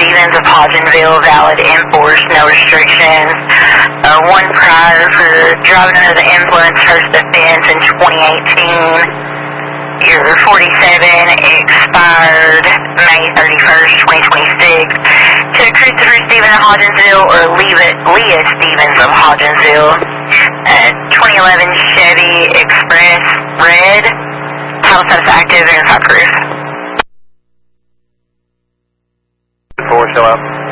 Stevens of Hodgenville, valid, enforced, no restrictions. One prior for driving under the influence, first offense in 2018. Your 47 expired May 31st, 2026. To Christopher Stevens of Hodgenville or Leah Stevens of Hodgenville. 2011 Chevy Express red. Title status active, verify proof. 4, show up.